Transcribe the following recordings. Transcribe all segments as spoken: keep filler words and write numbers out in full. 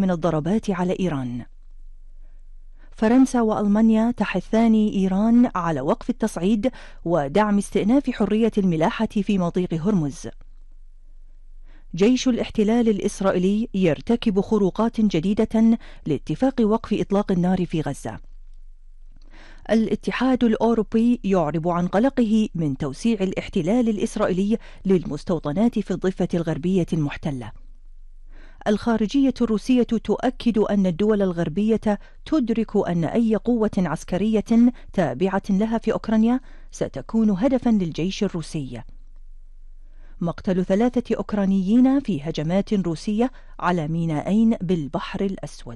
من الضربات على إيران. فرنسا وألمانيا تحثان إيران على وقف التصعيد ودعم استئناف حرية الملاحة في مضيق هرمز. جيش الاحتلال الإسرائيلي يرتكب خروقات جديدة لاتفاق وقف إطلاق النار في غزة. الاتحاد الأوروبي يعرب عن قلقه من توسيع الاحتلال الإسرائيلي للمستوطنات في الضفة الغربية المحتلة. الخارجية الروسية تؤكد أن الدول الغربية تدرك أن أي قوة عسكرية تابعة لها في أوكرانيا ستكون هدفا للجيش الروسي. مقتل ثلاثة أوكرانيين في هجمات روسية على مينائين بالبحر الأسود.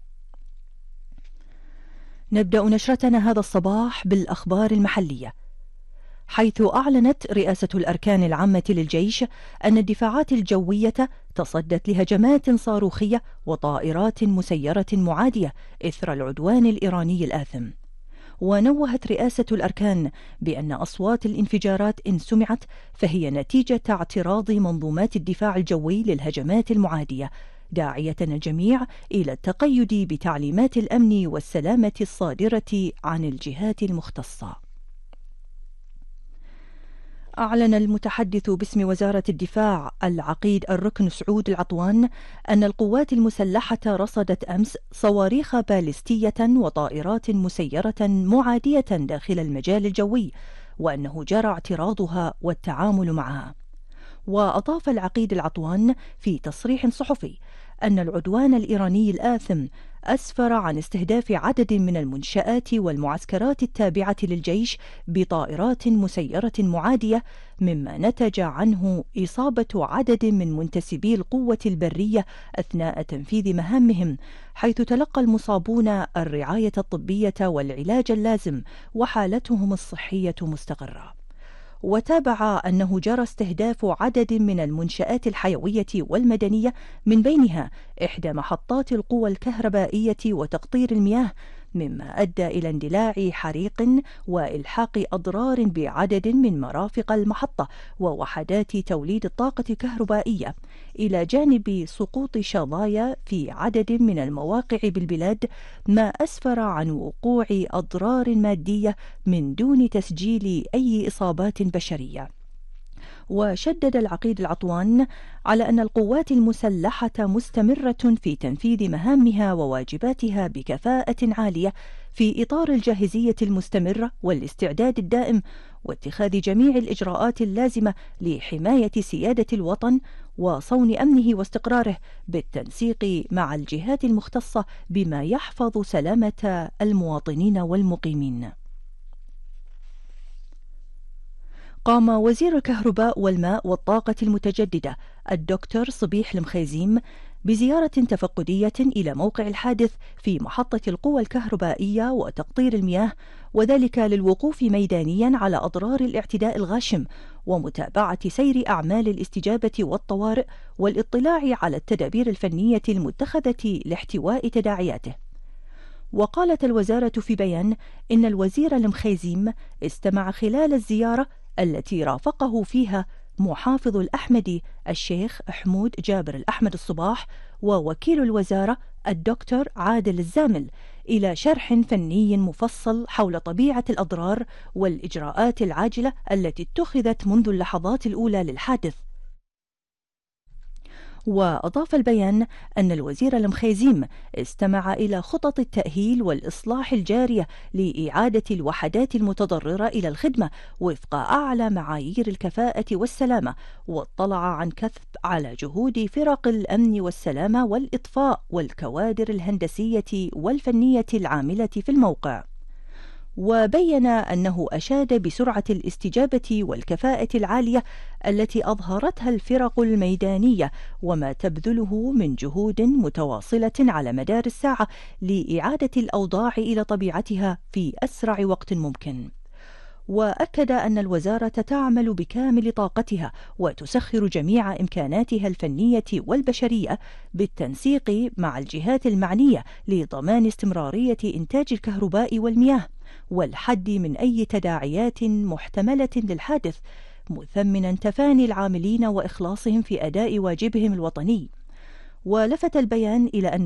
نبدأ نشرتنا هذا الصباح بالأخبار المحلية، حيث أعلنت رئاسة الأركان العامة للجيش أن الدفاعات الجوية تصدت لهجمات صاروخية وطائرات مسيرة معادية إثر العدوان الإيراني الآثم. ونوهت رئاسة الأركان بأن أصوات الانفجارات إن سمعت فهي نتيجة اعتراض منظومات الدفاع الجوي للهجمات المعادية، داعية الجميع إلى التقيد بتعليمات الأمن والسلامة الصادرة عن الجهات المختصة. أعلن المتحدث باسم وزارة الدفاع العقيد الركن سعود العطوان أن القوات المسلحة رصدت أمس صواريخ باليستية وطائرات مسيرة معادية داخل المجال الجوي، وأنه جرى اعتراضها والتعامل معها. وأضاف العقيد العطوان في تصريح صحفي أن العدوان الإيراني الآثم أسفر عن استهداف عدد من المنشآت والمعسكرات التابعة للجيش بطائرات مسيرة معادية، مما نتج عنه إصابة عدد من منتسبي القوة البرية أثناء تنفيذ مهامهم، حيث تلقى المصابون الرعاية الطبية والعلاج اللازم وحالتهم الصحية مستقرة. وتابع أنه جرى استهداف عدد من المنشآت الحيوية والمدنية، من بينها إحدى محطات القوى الكهربائية وتقطير المياه، مما أدى إلى اندلاع حريق وإلحاق أضرار بعدد من مرافق المحطة ووحدات توليد الطاقة الكهربائية، إلى جانب سقوط شظايا في عدد من المواقع بالبلاد، ما أسفر عن وقوع أضرار مادية من دون تسجيل أي إصابات بشرية. وشدد العقيد العطوان على أن القوات المسلحة مستمرة في تنفيذ مهامها وواجباتها بكفاءة عالية في إطار الجاهزية المستمرة والاستعداد الدائم، واتخاذ جميع الإجراءات اللازمة لحماية سيادة الوطن وصون أمنه واستقراره، بالتنسيق مع الجهات المختصة بما يحفظ سلامة المواطنين والمقيمين. قام وزير الكهرباء والماء والطاقة المتجددة الدكتور صبيح المخيزيم بزيارة تفقدية إلى موقع الحادث في محطة القوى الكهربائية وتقطير المياه، وذلك للوقوف ميدانيا على أضرار الاعتداء الغاشم ومتابعة سير أعمال الاستجابة والطوارئ والاطلاع على التدابير الفنية المتخذة لاحتواء تداعياته. وقالت الوزارة في بيان إن الوزير المخيزيم استمع خلال الزيارة التي رافقه فيها محافظ الأحمدي الشيخ حمود جابر الأحمد الصباح ووكيل الوزارة الدكتور عادل الزامل إلى شرح فني مفصل حول طبيعة الأضرار والإجراءات العاجلة التي اتخذت منذ اللحظات الأولى للحادث. وأضاف البيان أن الوزير المخيزيم استمع إلى خطط التأهيل والإصلاح الجارية لإعادة الوحدات المتضررة إلى الخدمة وفق أعلى معايير الكفاءة والسلامة، واطلع عن كثب على جهود فرق الأمن والسلامة والإطفاء والكوادر الهندسية والفنية العاملة في الموقع. وبين أنه أشاد بسرعة الاستجابة والكفاءة العالية التي أظهرتها الفرق الميدانية وما تبذله من جهود متواصلة على مدار الساعة لإعادة الأوضاع إلى طبيعتها في أسرع وقت ممكن. وأكد أن الوزارة تعمل بكامل طاقتها وتسخر جميع إمكاناتها الفنية والبشرية بالتنسيق مع الجهات المعنية لضمان استمرارية إنتاج الكهرباء والمياه والحد من أي تداعيات محتملة للحادث، مثمنا تفاني العاملين وإخلاصهم في أداء واجبهم الوطني. ولفت البيان إلى أن